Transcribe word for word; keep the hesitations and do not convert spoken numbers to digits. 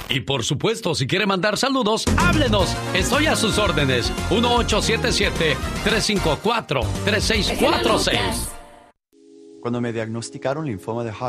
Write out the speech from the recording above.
Y por supuesto, si quiere mandar saludos, háblenos. Estoy a sus órdenes. uno ocho siete siete, tres cinco cuatro, tres seis cuatro seis. Cuando me diagnosticaron linfoma de Hodgkin,